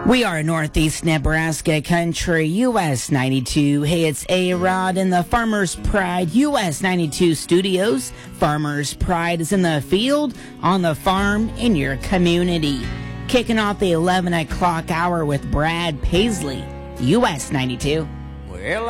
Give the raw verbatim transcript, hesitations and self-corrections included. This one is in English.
We are Northeast Nebraska Country, U S ninety-two. Hey, it's A-Rod in the Farmers Pride U S ninety-two studios. Farmers Pride is in the field, on the farm, in your community. Kicking off the eleven o'clock hour with Brad Paisley, U S ninety-two. Well,